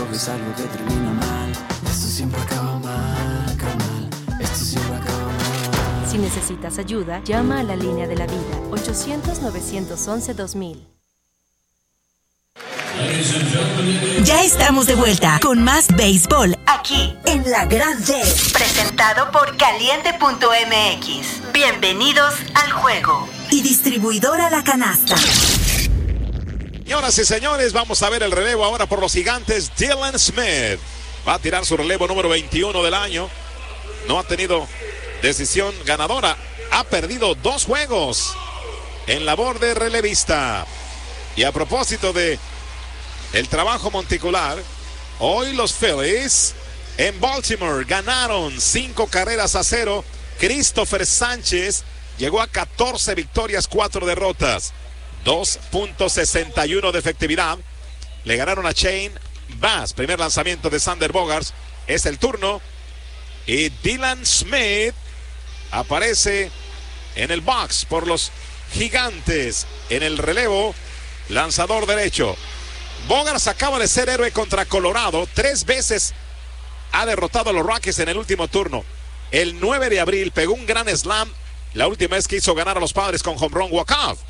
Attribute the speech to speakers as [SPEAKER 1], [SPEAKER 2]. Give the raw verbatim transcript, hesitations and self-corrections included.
[SPEAKER 1] es algo que termina mal. Esto siempre acaba mal, carnal. Esto siempre acaba mal.
[SPEAKER 2] Si necesitas ayuda, llama a la línea de la vida, ochocientos, novecientos once, dos mil.
[SPEAKER 3] Ya estamos de vuelta con más béisbol aquí en La Grande, presentado por caliente punto m x. Bienvenidos al juego. Y distribuidora La Canasta.
[SPEAKER 4] Señoras y señores, vamos a ver el relevo ahora por los Gigantes. Dylan Smith va a tirar su relevo número veintiuno del año. No ha tenido decisión ganadora. Ha perdido dos juegos en labor de relevista. Y a propósito de el trabajo monticular, hoy los Phillies en Baltimore ganaron cinco carreras a cero. Christopher Sánchez llegó a catorce victorias, cuatro derrotas, dos punto sesenta y uno de efectividad. Le ganaron a Shane Baz. Primer lanzamiento de Xander Bogaerts. Es el turno. Y Dylan Smith aparece en el box por los Gigantes. En el relevo, lanzador derecho. Bogaerts acaba de ser héroe contra Colorado. Tres veces ha derrotado a los Rockies en el último turno. El nueve de abril pegó un gran slam. La última vez que hizo ganar a los Padres con home run walk-off.